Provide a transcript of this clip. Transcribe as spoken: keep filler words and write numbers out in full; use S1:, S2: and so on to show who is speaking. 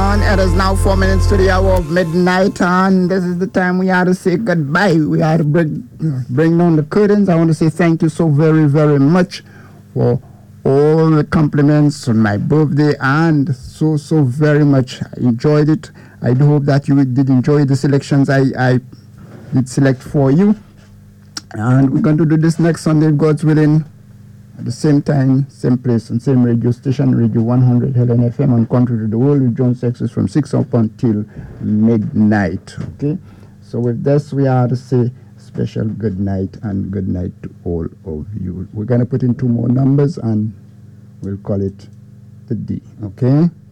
S1: on. It is now four minutes to the hour of midnight, and this is the time we are to say goodbye. We are to bring, bring down the curtains. I want to say thank you so very, very much for all the compliments on my birthday, and so, so very much. I enjoyed it. I do hope that you did enjoy the selections I, I did select for you. And we're going to do this next Sunday, God's willing, at the same time, same place, and same radio station, Radio one hundred Helen F M, on Country to the World with John Sexus from six up until midnight. Okay? So with this, we are to say special good night and good night to all of you. We're going to put in two more numbers and we'll call it the D. Okay?